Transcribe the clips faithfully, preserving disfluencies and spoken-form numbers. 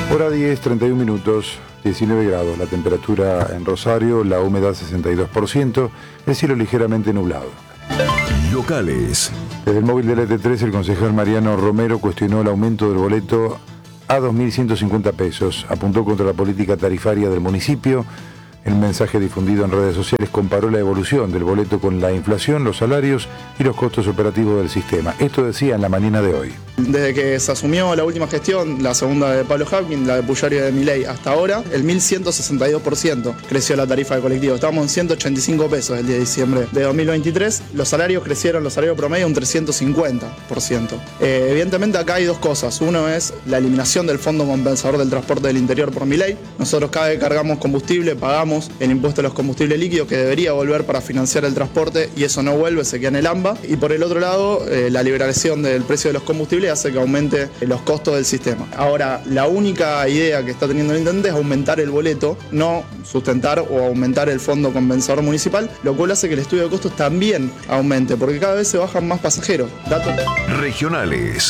Hora diez, treinta y un minutos, diecinueve grados, la temperatura en Rosario, la humedad sesenta y dos por ciento, el cielo ligeramente nublado. Locales. Desde el móvil del E T tres, el concejal Mariano Romero cuestionó el aumento del boleto a dos mil ciento cincuenta pesos. Apuntó contra la política tarifaria del municipio. En un mensaje difundido en redes sociales comparó la evolución del boleto con la inflación, los salarios y los costos operativos del sistema. Esto decía en la mañana de hoy. Desde que se asumió la última gestión, la segunda de Pablo Hapkin, la de Pujari y de Milei, hasta ahora, el mil ciento sesenta y dos por ciento creció la tarifa de colectivo. Estábamos en ciento ochenta y cinco pesos el diez de diciembre de dos mil veintitrés. Los salarios crecieron, los salarios promedio, un trescientos cincuenta por ciento. Eh, evidentemente acá hay dos cosas. Uno es la eliminación del Fondo Compensador del Transporte del Interior por Milei. Nosotros cada vez que cargamos combustible pagamos el impuesto a los combustibles líquidos que debería volver para financiar el transporte y eso no vuelve, se queda en el AMBA. Y por el otro lado, eh, la liberación del precio de los combustibles hace que aumente los costos del sistema. Ahora, la única idea que está teniendo el intendente es aumentar el boleto, no sustentar o aumentar el fondo compensador municipal, lo cual hace que el estudio de costos también aumente, porque cada vez se bajan más pasajeros. Datos regionales.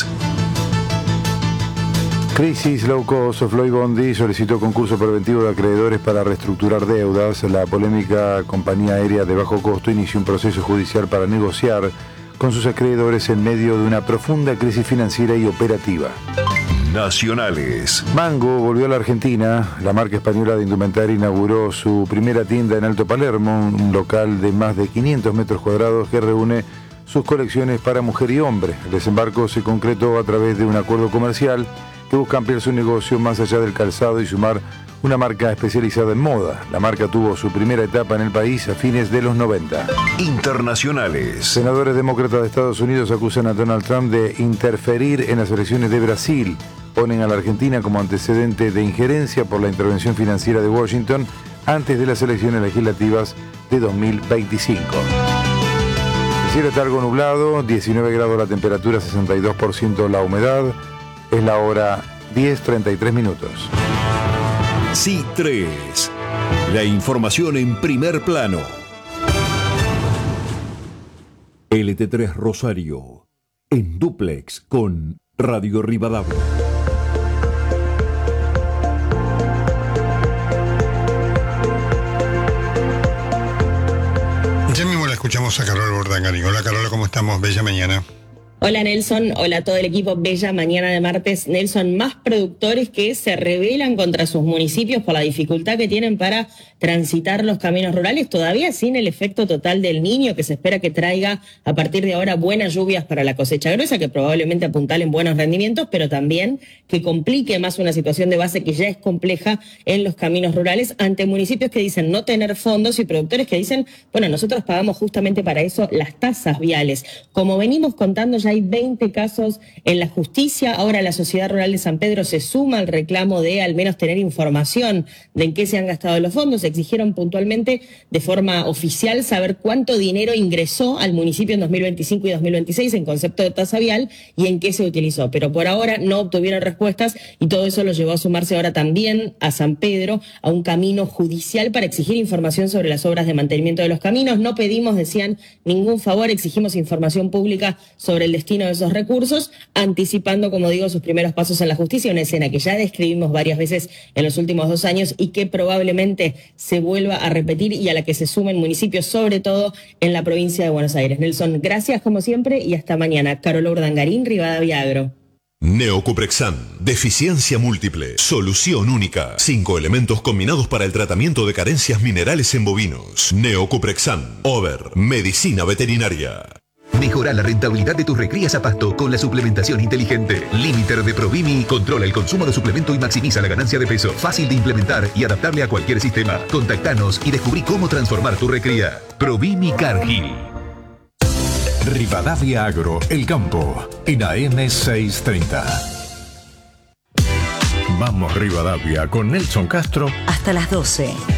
Crisis Low Cost. Floyd Bondi solicitó concurso preventivo de acreedores para reestructurar deudas. La polémica compañía aérea de bajo costo inició un proceso judicial para negociar con sus acreedores en medio de una profunda crisis financiera y operativa. Nacionales. Mango volvió a la Argentina. La marca española de indumentaria inauguró su primera tienda en Alto Palermo, un local de más de quinientos metros cuadrados que reúne sus colecciones para mujer y hombre. El desembarco se concretó a través de un acuerdo comercial que busca ampliar su negocio más allá del calzado y sumar una marca especializada en moda. La marca tuvo su primera etapa en el país a fines de los noventa. Internacionales. Senadores demócratas de Estados Unidos acusan a Donald Trump de interferir en las elecciones de Brasil. Ponen a la Argentina como antecedente de injerencia por la intervención financiera de Washington antes de las elecciones legislativas de dos mil veinticinco. El cielo está algo nublado, diecinueve grados la temperatura, sesenta y dos por ciento la humedad. Es la hora diez, treinta y tres minutos. C tres. La información en primer plano. L T tres Rosario. En dúplex con Radio Rivadavia. Ya mismo la escuchamos a Carola Burdangarín. Hola Carola, ¿cómo estamos? Bella mañana. Hola Nelson, hola a todo el equipo. Bella mañana de martes. Nelson, más productores que se rebelan contra sus municipios por la dificultad que tienen para transitar los caminos rurales, todavía sin el efecto total del Niño, que se espera que traiga a partir de ahora buenas lluvias para la cosecha gruesa, que probablemente apuntalen buenos rendimientos, pero también que complique más una situación de base que ya es compleja en los caminos rurales, ante municipios que dicen no tener fondos y productores que dicen, bueno, nosotros pagamos justamente para eso las tasas viales. Como venimos contando, ya hay veinte casos en la justicia. Ahora la Sociedad Rural de San Pedro se suma al reclamo de al menos tener información de en qué se han gastado los fondos. Exigieron puntualmente de forma oficial saber cuánto dinero ingresó al municipio en dos mil veinticinco y dos mil veintiséis en concepto de tasa vial y en qué se utilizó. Pero por ahora no obtuvieron respuestas y todo eso los llevó a sumarse ahora también a San Pedro a un camino judicial para exigir información sobre las obras de mantenimiento de los caminos. No pedimos, decían, ningún favor, exigimos información pública sobre el destino de esos recursos, anticipando, como digo, sus primeros pasos en la justicia, una escena que ya describimos varias veces en los últimos dos años y que probablemente se vuelva a repetir y a la que se sumen municipios, sobre todo en la provincia de Buenos Aires. Nelson, gracias como siempre y hasta mañana. Carola Urdangarín, Rivadavia Agro. Neocuprexan, deficiencia múltiple, solución única. Cinco elementos combinados para el tratamiento de carencias minerales en bovinos. Neocuprexan, Over, medicina veterinaria. Mejora la rentabilidad de tus recrías a pasto con la suplementación inteligente. Limiter de Provimi controla el consumo de suplemento y maximiza la ganancia de peso. Fácil de implementar y adaptable a cualquier sistema. Contactanos y descubrí cómo transformar tu recría. Provimi Cargill. Rivadavia Agro, el campo, en A M seiscientos treinta. Vamos Rivadavia con Nelson Castro. Hasta las doce.